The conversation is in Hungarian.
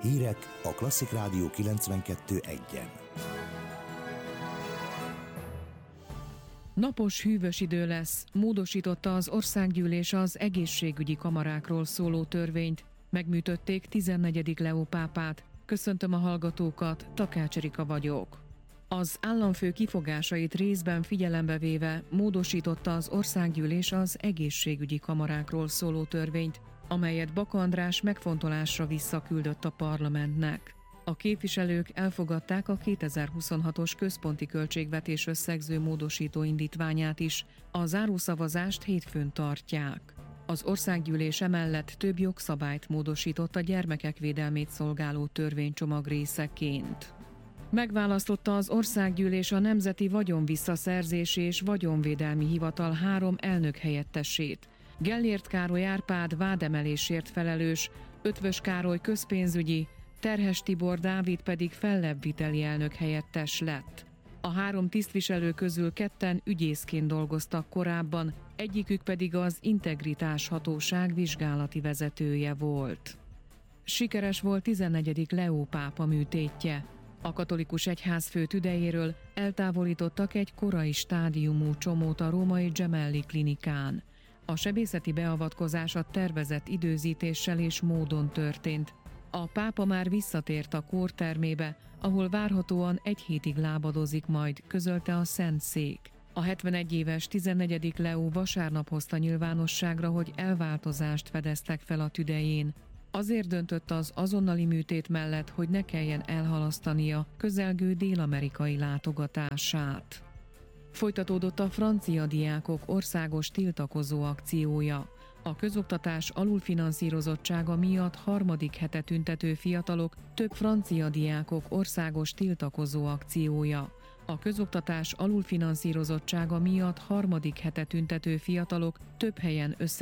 Hírek a Klasszik Rádió 92.1-en. Napos, hűvös idő lesz. Módosította az országgyűlés az egészségügyi kamarákról szóló törvényt. Megműtötték 14. Leó pápát. Köszöntöm a hallgatókat, Takács Erika vagyok. Az államfő kifogásait részben figyelembe véve módosította az országgyűlés az egészségügyi kamarákról szóló törvényt, amelyet Baka András megfontolásra visszaküldött a parlamentnek. A képviselők elfogadták a 2026-os központi költségvetés összegző módosító indítványát is, a zárószavazást hétfőn tartják. Az országgyűlés emellett több jogszabályt módosított a gyermekek védelmét szolgáló törvénycsomag részeként. Megválasztotta az országgyűlés a Nemzeti Vagyonvisszaszerzési és Vagyonvédelmi Hivatal 3 elnökhelyettesét. Gellért Károly Árpád vádemelésért felelős, Ötvös Károly közpénzügyi, Terhes Tibor Dávid pedig fellebbviteli elnökhelyettes lett. A 3 tisztviselő közül 2 ügyészként dolgoztak korábban, egyikük pedig az Integritás Hatóság vizsgálati vezetője volt. Sikeres volt 14. Leó pápa műtétje. A katolikus egyházfő tüdejéről eltávolítottak egy korai stádiumú csomót a római Gemelli klinikán. A sebészeti beavatkozás a tervezett időzítéssel és módon történt. A pápa már visszatért a kórtermébe, ahol várhatóan 1 hétig lábadozik majd, közölte a Szentszék. A 71 éves 14. Leó vasárnap hozta nyilvánosságra, hogy elváltozást fedeztek fel a tüdején. Azért döntött az azonnali műtét mellett, hogy ne kelljen elhalasztania közelgő dél-amerikai látogatását. Folytatódott a francia diákok országos tiltakozó akciója. A közoktatás alulfinanszírozottsága miatt 3. hete tüntető fiatalok több francia diákok országos tiltakozó akciója. A közoktatás alulfinanszírozottsága miatt 3. hete tüntető fiatalok több helyen